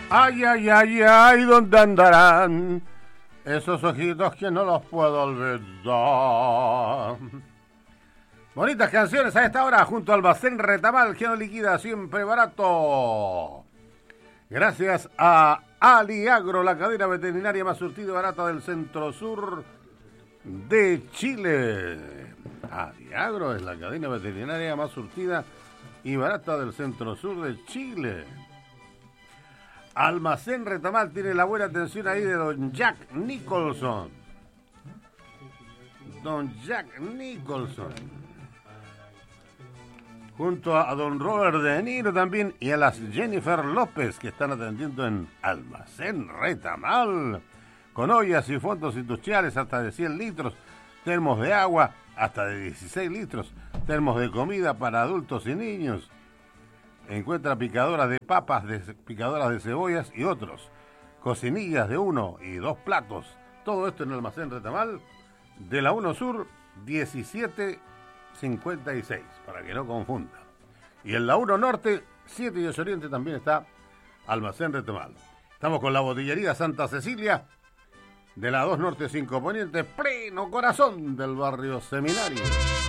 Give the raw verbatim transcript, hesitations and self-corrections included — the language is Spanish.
Ay, ay, ay, ay, ¿dónde andarán esos ojitos que no los puedo olvidar? Bonitas canciones a esta hora junto al Almacén Retamal, que no liquida, siempre barato. Gracias a Aliagro, la cadena veterinaria más surtida y barata del centro sur de Chile. Aliagro es la cadena veterinaria más surtida y barata del centro sur de Chile. Almacén Retamal tiene la buena atención ahí de don Jack Nicholson. Don Jack Nicholson. Junto a don Robert De Niro también y a las Jennifer López que están atendiendo en Almacén Retamal. Con ollas y fondos industriales hasta de cien litros, termos de agua hasta de dieciséis litros, termos de comida para adultos y niños. Encuentra picadoras de papas, de, picadoras de cebollas y otros. Cocinillas de uno y dos platos. Todo esto en el Almacén Retamal de la uno Sur diecisiete cincuenta y seis, para que no confunda. Y en la uno Norte, siete y ocho Oriente también está Almacén Retamal. Estamos con la botillería Santa Cecilia de la dos Norte cinco Poniente, pleno corazón del barrio Seminario.